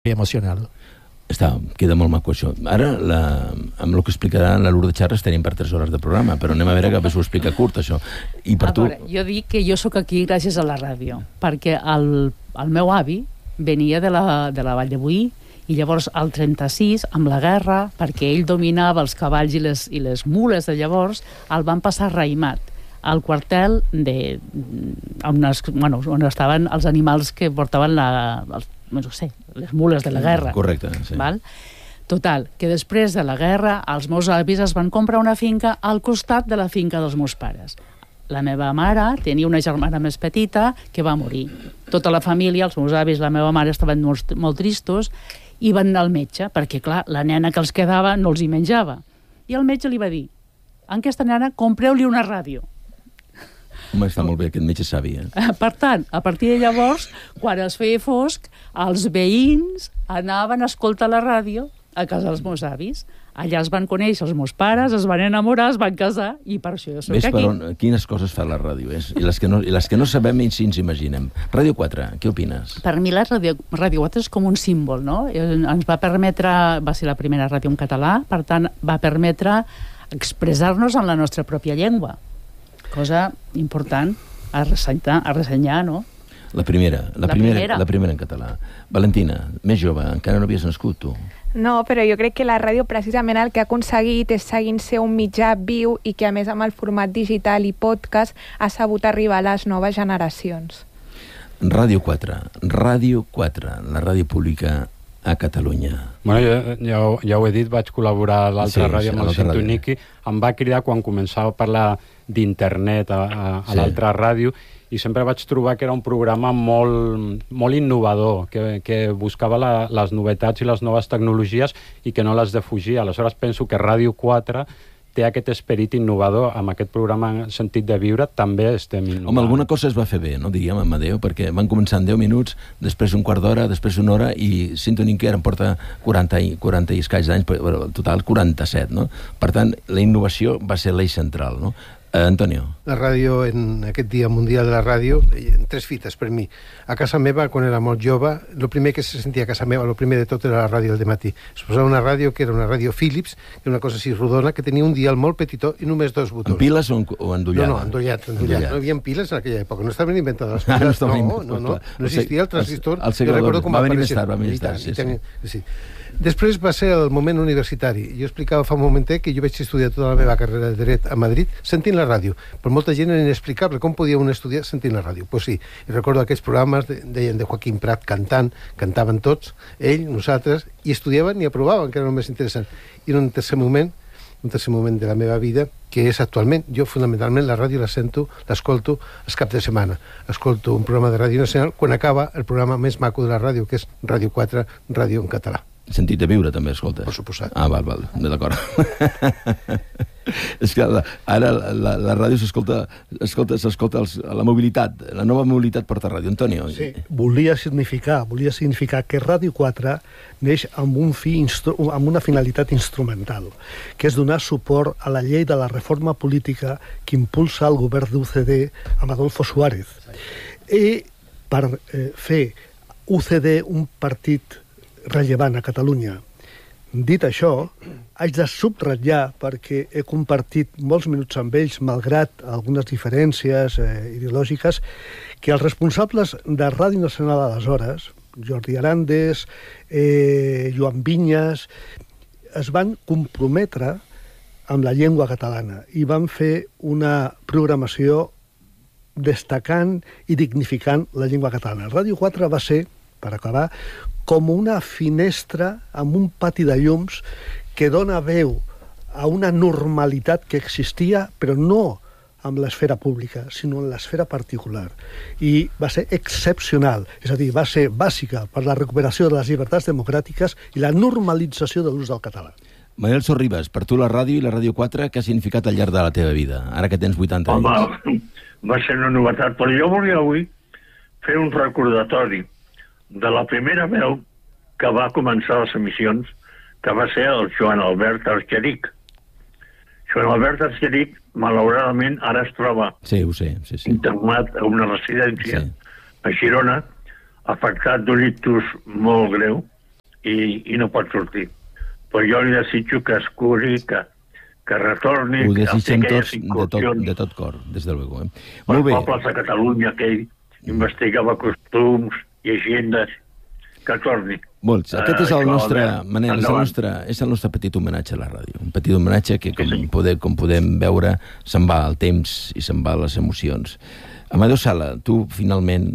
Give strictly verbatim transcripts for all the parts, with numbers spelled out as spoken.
emocional. Està, queda molt maco això. Ara, la, amb el que explicarà la Lourdes Charras tenim per tres hores de programa, però anem a veure que ho explica curt, això. I per a tu... veure, jo dic que jo sóc aquí gràcies a la ràdio, perquè el, el meu avi venia de la, de la Vall de Boí, i llavors al trenta-sis, amb la guerra, perquè ell dominava els cavalls i les, i les mules de llavors, el van passar raïmat al quartel de, on, es, bueno, on estaven els animals que portaven la, els, no sé, les mules de la guerra. Correcte, sí. Val? Total, que després de la guerra els meus avis es van comprar una finca al costat de la finca dels meus pares. La meva mare tenia una germana més petita que va morir. Tota la família, els meus avis, la meva mare, estaven molt, molt tristos i van anar al metge, perquè, clar, la nena que els quedava no els hi menjava. I el metge li va dir: a aquesta nena compreu-li una ràdio. Home, està molt bé, aquest metge savi, eh? Per tant, a partir de llavors, quan es feia fosc, els veïns anaven a escoltar la ràdio a casa dels meus avis. Allà es van conèixer els meus pares, es van enamorar, es van casar, i per això jo soc Ves aquí. per on, quines coses fa la ràdio, és? I les que no, i les que no sabem i si ens imaginem. Ràdio quatre, què opines? Per mi la ràdio, ràdio quatre és com un símbol, no? Ens va permetre, va ser la primera ràdio en català, per tant, va permetre expressar-nos en la nostra pròpia llengua. Cosa important a ressenyar, a ressenyar, no? La primera, la, La primera, primera. la primera en català. Valentina, més jove, encara no havies nascut, tu. No, però jo crec que la ràdio precisament el que ha aconseguit és seguint ser un mitjà viu i que a més amb el format digital i podcast ha sabut arribar a les noves generacions. Ràdio quatre, Ràdio quatre, la ràdio pública a Catalunya. Bueno, jo, ja, ja ho he dit, vaig col·laborar a l'altra Sí, ràdio sí, amb el a l'altra Sintoniqui, em va cridar quan començava a parlar d'internet a, a, a Sí. l'altra ràdio, i sempre vaig trobar que era un programa molt, molt innovador, que, que buscava la, les novetats i les noves tecnologies i que no les defugia. Aleshores penso que Ràdio quatre té aquest esperit innovador. Amb aquest programa en sentit de viure també estem innovant. Home, alguna cosa es va fer bé, no diríem, amb Adéu, perquè van començar en deu minuts, després un quart d'hora, després una hora, i Sintonic ara em porta quaranta i, quaranta i escaig d'anys, però en total quaranta-set, no? Per tant, la innovació va ser l'eix central, no? Eh, Antonio. La ràdio, en aquest dia mundial de la ràdio, en tres fites per mi. A casa meva, quan era molt jove, el primer que se sentia a casa meva, el primer de tot era la ràdio del matí. Es posava una ràdio que era una ràdio Philips, que era una cosa així rodona, que tenia un dial molt petitó i només dos botons. En piles o, en, o endollada? No, no, endollat, endollat. endollat. No hi havia piles en aquella època, no estaven inventades les Ah, piles. no estaven no, inventades, no, no, clar. no existia el transistor. El segle Jo recordo com va venir aparèixer. més tard, va venir més tard, sí, I tant, sí. Després va ser el moment universitari. Jo explicava fa un momentet que jo vaig estudiar tota la meva carrera de dret a Madrid sentint la ràdio. Per molta gent era inexplicable com podia un estudiar sentint la ràdio. Pues sí, i recordo aquells programes, de, deien de Joaquim Prat cantant, cantaven tots, ell, nosaltres, i estudiaven i aprovaven, que era el més interessant. I en un tercer moment, un tercer moment de la meva vida, que és actualment, jo fonamentalment la ràdio la sento, l'escolto els caps de setmana. Escolto un programa de Ràdio Nacional quan acaba el programa més maco de la ràdio, que és Ràdio quatre, ràdio en català. Sentit de viure, també, escoltes. Per suposat. Ah, val, val, d'acord. És que la, ara la, la ràdio s'escolta, s'escolta, s'escolta els, la mobilitat, la nova mobilitat porta ràdio. Antonio. Sí, volia significar, volia significar que Ràdio quatre neix amb, un fi instru amb una finalitat instrumental, que és donar suport a la llei de la reforma política que impulsa el govern d'U C D amb Adolfo Suárez. I per eh, fer U C D un partit rellevant a Catalunya. Dit això, haig de subratllar, perquè he compartit molts minuts amb ells, malgrat algunes diferències eh, ideològiques, que els responsables de Ràdio Nacional aleshores, Jordi Arandes, eh, Joan Vinyes, es van comprometre amb la llengua catalana i van fer una programació destacant i dignificant la llengua catalana. Ràdio quatre va ser, per acabar, com una finestra amb un pati de llums que dona veu a una normalitat que existia, però no amb l'esfera pública, sinó en l'esfera particular. I va ser excepcional, és a dir, va ser bàsica per la recuperació de les llibertats democràtiques i la normalització de l'ús del català. Manel Sorribas, per tu la ràdio i la Ràdio quatre, què ha significat al llarg de la teva vida, ara que tens vuitanta anys? Home, va ser una novetat, però jo volia avui fer un recordatori de la primera veu que va començar les emissions, que va ser el Joan Albert Argeric. Joan Albert Argeric, malauradament, ara es troba sí, ho sé, sí, sí. internat a una residència sí. a Girona, afectat d'un ictus molt greu, i, i no pot sortir. Però jo li desitjo que es curi, que, que retorni... Ho desitgem que tots de tot, de tot cor, des de luego. Eh? Els pobles de Catalunya, que ell investigava costums, llegendes, que torni. Molts. Aquest és el Uh, nostre, això, Manel, és el endavant. nostre, és el nostre petit homenatge a la ràdio. Un petit homenatge que, com, Sí, sí. Poder, com podem veure, se'n va el temps i se'n va les emocions. Amadeu Sala, tu finalment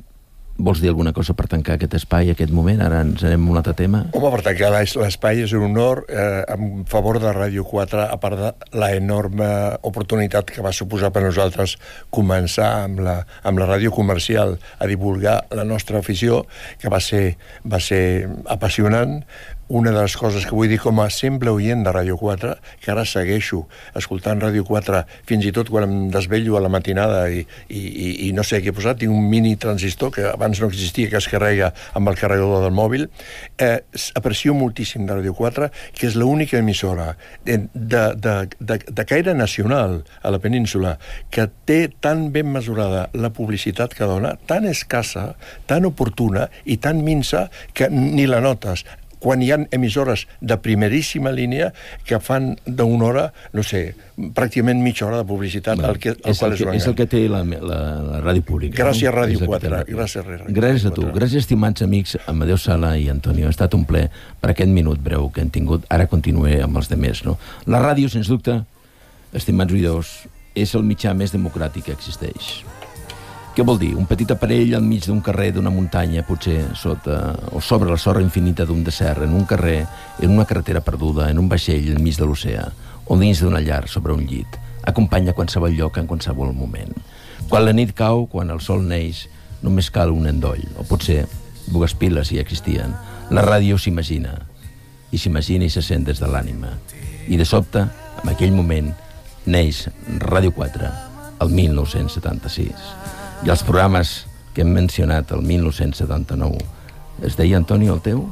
vols dir alguna cosa per tancar aquest espai, aquest moment? Ara ens anem a un altre tema. Home, per tancar l'espai és un honor eh, en favor de Ràdio quatre, a part de la enorme oportunitat que va suposar per nosaltres començar amb la, amb la ràdio comercial a divulgar la nostra afició, que va ser, va ser apassionant. Una de les coses que vull dir com a simple oient de Ràdio quatre, que ara segueixo escoltant Ràdio quatre, fins i tot quan em desvello a la matinada i, i, i, i no sé què he posat, tinc un mini transistor que abans no existia, que es carrega amb el carregador del mòbil. Eh, aprecio moltíssim de Ràdio quatre, que és l'única emissora de, de, de, de, de caire nacional a la península que té tan ben mesurada la publicitat que dona, tan escassa, tan oportuna i tan minsa que ni la notes. Quan hi ha emissores de primeríssima línia que fan d'una hora, no sé, pràcticament mitja hora de publicitat, Bueno, el que, el és, qual el és que, un és el engany. que té la, la, la ràdio pública. Gràcies, no? Ràdio És el que quatre. té la- Gràcies, Ràdio Gràcies a tu. quatre. Gràcies, estimats amics, Amadeu Sala i Antonio. Ha estat un ple per aquest minut breu que hem tingut. Ara continuem amb els demés, no? La ràdio, sens dubte, estimats oïdors, és el mitjà més democràtic que existeix. Què vol dir? Un petit aparell al mig d'un carrer, d'una muntanya, potser sota o sobre la sorra infinita d'un desert, en un carrer, en una carretera perduda, en un vaixell enmig de l'oceà, o dins d'una llar sobre un llit. Acompanya qualsevol lloc en qualsevol moment. Quan la nit cau, quan el sol neix, només cal un endoll, o potser dues piles si existien. La ràdio s'imagina, i s'imagina i se sent des de l'ànima. I de sobte, en aquell moment, neix Ràdio quatre, el mil nou-cents setanta-sis. I els programes que hem mencionat el mil nou-cents setanta-nou, es deia, Antonio, el teu?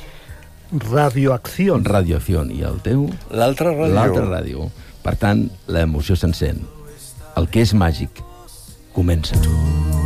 Radioacción. Radioacción. I el teu? L'altra ràdio. L'altra ràdio. Per tant, l'emoció s'encén. El que és màgic comença.